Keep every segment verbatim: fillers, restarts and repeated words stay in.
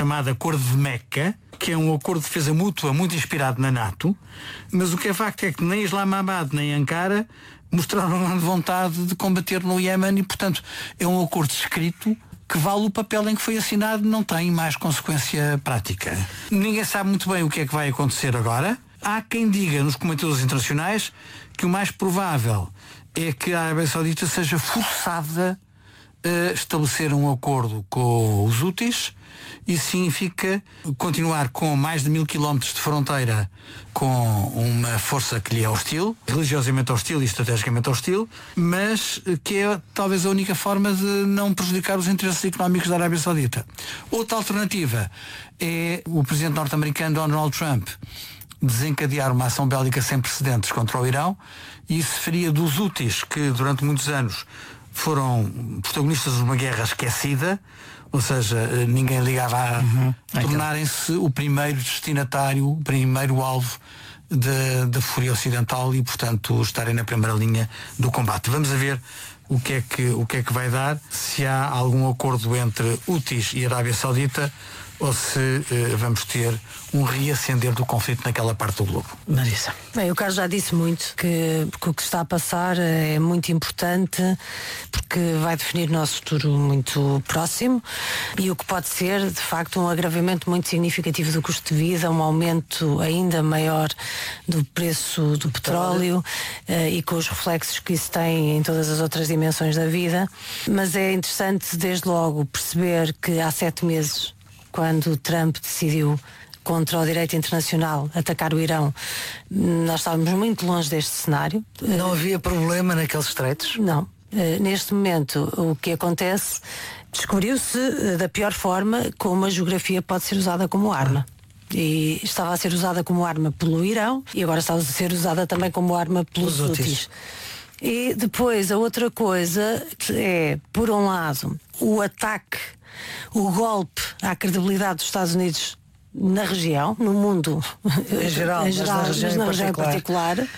chamado Acordo de Meca, que é um acordo de defesa mútua muito inspirado na NATO, mas o que é facto é que nem Islamabad nem Ankara mostraram grande vontade de combater no Iémen e, portanto, é um acordo escrito que vale o papel em que foi assinado, não tem mais consequência prática. Ninguém sabe muito bem o que é que vai acontecer agora. Há quem diga nos comentadores internacionais que o mais provável é que a Arábia Saudita seja forçada a estabelecer um acordo com os Houthis. Isso significa continuar com mais de mil quilómetros de fronteira com uma força que lhe é hostil, religiosamente hostil e estrategicamente hostil, mas que é talvez a única forma de não prejudicar os interesses económicos da Arábia Saudita. Outra alternativa é o presidente norte-americano Donald Trump desencadear uma ação bélica sem precedentes contra o Irão, e isso faria dos Houthis, que durante muitos anos foram protagonistas de uma guerra esquecida, ou seja, ninguém ligava a uhum. tornarem-se o primeiro destinatário, o primeiro alvo da fúria ocidental e, portanto, estarem na primeira linha do combate. Vamos a ver o que é que, o que é que vai dar, se há algum acordo entre Houthis e Arábia Saudita, ou se eh, vamos ter um reacender do conflito naquela parte do globo. Marisa. Bem, o Carlos já disse muito que, que o que está a passar é muito importante, porque vai definir o nosso futuro muito próximo, e o que pode ser, de facto, um agravamento muito significativo do custo de vida, um aumento ainda maior do preço do petróleo eh, e com os reflexos que isso tem em todas as outras dimensões da vida. Mas é interessante, desde logo, perceber que há sete meses, quando Trump decidiu, contra o direito internacional, atacar o Irão, nós estávamos muito longe deste cenário. Não havia problema naqueles estreitos? Não. Neste momento, o que acontece, descobriu-se da pior forma como a geografia pode ser usada como arma. E estava a ser usada como arma pelo Irão e agora está a ser usada também como arma pelos Houthis. E depois, a outra coisa é, por um lado, o ataque, o golpe à credibilidade dos Estados Unidos na região, no mundo em geral, em geral mas na região, mas na em região em particular, particular,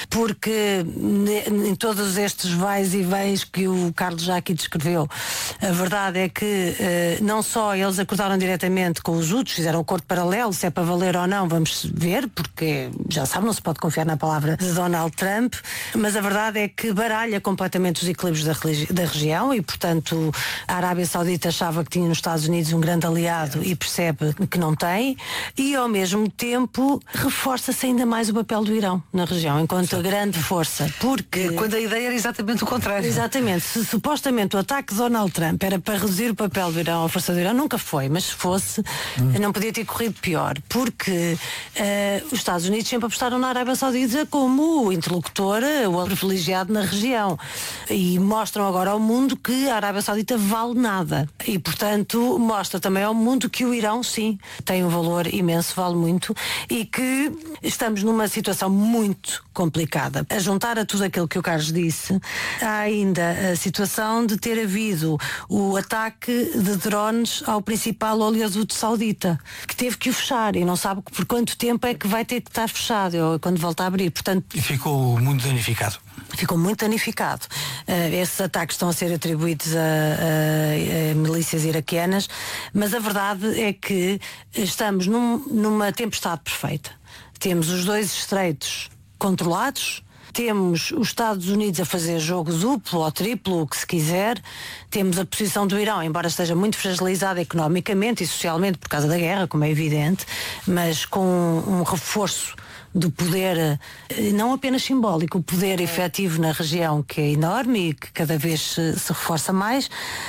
porque em todos estes vais e vens que o Carlos já aqui descreveu, a verdade é que eh, não só eles acordaram diretamente com os Houthis, fizeram um acordo paralelo, se é para valer ou não, vamos ver, porque já sabe, não se pode confiar na palavra de Donald Trump, mas a verdade é que baralha completamente os equilíbrios da, da região e, portanto, a Arábia Saudita achava que tinha nos Estados Unidos um grande aliado e percebe que não tem, e ao mesmo tempo reforça-se ainda mais o papel do Irão na região, enquanto a grande força, porque... Quando a ideia era exatamente o contrário. Exatamente. Se supostamente o ataque de Donald Trump era para reduzir o papel do Irão, a força do Irão, nunca foi, mas se fosse, hum. não podia ter corrido pior, porque uh, os Estados Unidos sempre apostaram na Arábia Saudita como o interlocutor, o privilegiado na região, e mostram agora ao mundo que a Arábia Saudita vale nada, e portanto mostra também ao mundo que o Irão, sim, tem um valor imenso, vale muito, e que estamos numa situação muito complicada. A juntar a tudo aquilo que o Carlos disse, há ainda a situação de ter havido o ataque de drones ao principal oleoduto saudita, que teve que o fechar e não sabe por quanto tempo é que vai ter que estar fechado ou quando volta a abrir. Portanto, e ficou muito danificado. Ficou muito danificado. Uh, esses ataques estão a ser atribuídos a, a, a milícias iraquianas, mas a verdade é que estamos num, numa tempestade perfeita. Temos os dois estreitos controlados, temos os Estados Unidos a fazer jogo duplo ou triplo, o que se quiser, temos a posição do Irão, embora esteja muito fragilizada economicamente e socialmente por causa da guerra, como é evidente, mas com um reforço do poder, não apenas simbólico, o poder efetivo na região, que é enorme e que cada vez se, se reforça mais,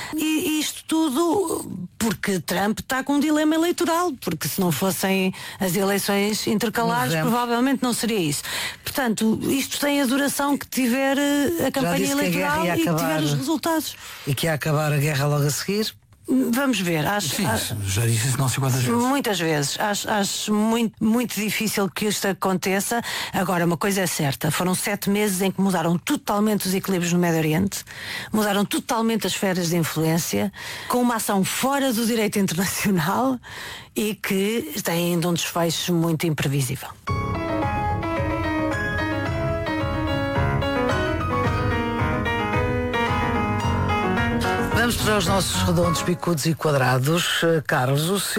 e isto tudo porque Trump está com um dilema eleitoral, porque se não fossem as eleições intercalares provavelmente não seria isso. Portanto, isto tem a duração que tiver a campanha eleitoral e que tiver os resultados. E que ia acabar a guerra logo a seguir? Vamos ver, acho, Sim, acho, já disse isso não sei quantas vezes. Muitas vezes, acho, acho muito, muito difícil que isto aconteça. Agora, uma coisa é certa, foram sete meses em que mudaram totalmente os equilíbrios no Médio Oriente, mudaram totalmente as esferas de influência, com uma ação fora do direito internacional e que tem ainda um desfecho muito imprevisível. Vamos para os nossos redondos, picudos e quadrados. Carlos, o